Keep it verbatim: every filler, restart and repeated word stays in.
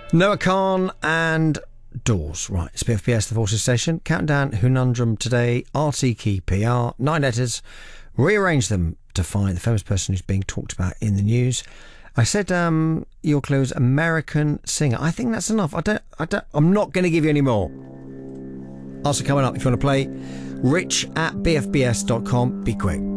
Noah Khan and Doors. Right, it's B F B S, the Forces Station. Countdown, Hunundrum today, R T Key P R, nine letters. Rearrange them to find the famous person who's being talked about in the news. I said um, your clue is American singer. I think that's enough. I don't. I don't. I'm not going to give you any more. Also coming up, if you want to play, rich at b f b s dot com. Be quick.